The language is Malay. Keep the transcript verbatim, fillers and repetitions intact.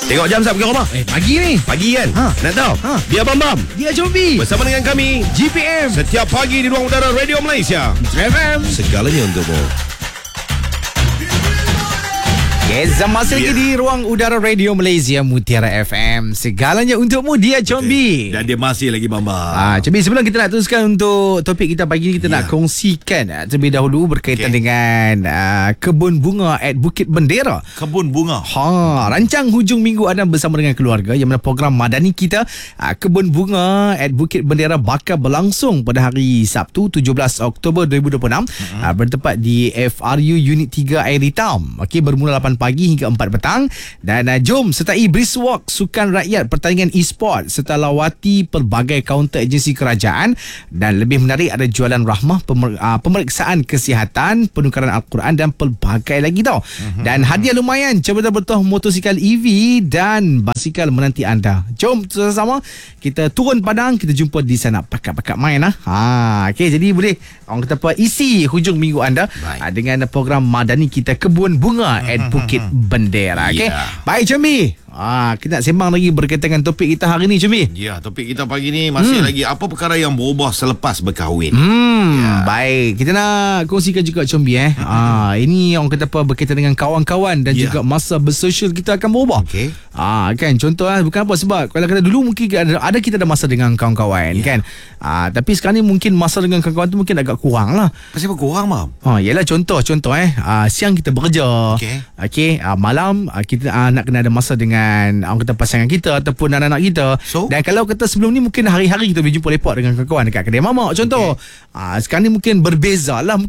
Tengok jam sat pergi rumah. Eh, pagi ni. Pagi kan? Ha. Nak tahu? Ha. Dia Bam-Bam Dia Jombi. bersama dengan kami G P M. setiap pagi di ruang udara Radio Malaysia. F M. Segalanya untukmu. Yes, masih lagi Yeah. di ruang udara Radio Malaysia Mutiara F M. Segalanya untukmu, dia Jombi. Dan dia masih lagi Bam-Bam. Ah, Jombi, sebelum kita nak teruskan untuk topik kita pagi ni, kita Ya. nak kongsikan ah, terlebih dahulu berkaitan Okay. dengan ah, kebun bunga at Bukit Bendera. Kebun bunga. Ha, rancang hujung minggu anda bersama dengan keluarga yang mana program madani kita aa, Kebun Bunga at Bukit Bendera bakal berlangsung pada hari Sabtu tujuh belas Oktober dua ribu dua puluh enam uh-huh. aa, bertempat di F R U Unit tiga Airi Town. Okey, bermula lapan pagi hingga empat petang dan aa, jom sertai brisk walk sukan rakyat, pertandingan e-sport serta lawati pelbagai kaunter agensi kerajaan dan lebih menarik ada jualan rahmah, pemer, aa, pemeriksaan kesihatan, penukaran Al-Quran dan pelbagai lagi tau. Uh-huh. Dan hadiah lumayan, cabutan bertuah motosikal E V dan basikal menanti anda. Jom sama-sama kita turun padang, kita jumpa di sana. Pakat-pakat main lah. Ha, okey, jadi boleh orang kata apa, isi hujung minggu anda ha, dengan program madani kita Kebun Bunga at Bukit Bendera. Okey. Yeah. Baik Jombi. Ha, kita nak sembang lagi berkaitan dengan topik kita hari ni, Jombi. Ya, topik kita pagi ni masih Hmm. lagi apa perkara yang berubah selepas berkahwin. Hmm, Ya. baik. Kita nak kongsikan juga Combi eh. Ah, ini orang kata apa, berkaitan dengan kawan-kawan dan Ya. juga masa bersosial kita akan berubah. Okey. Ah, kan contoh lah, bukan apa sebab kalau kata dulu mungkin ada, ada kita ada masa dengan kawan-kawan Ya. kan. Ah, tapi sekarang ni mungkin masa dengan kawan-kawan tu mungkin agak kurang lah. Pasal apa kurang, Mam? Ha, yalah contoh contoh eh. Ah, siang kita bekerja. Okey. Okey, ah, malam ah, kita ah, nak kena ada masa dengan orang kata pasangan kita ataupun anak-anak kita. So? Dan kalau kata sebelum ni mungkin hari-hari kita boleh jumpa lepak dengan kawan-kawan dekat kedai mamak contoh. Okay. Ah, sekarang ni mungkin berbeza lah.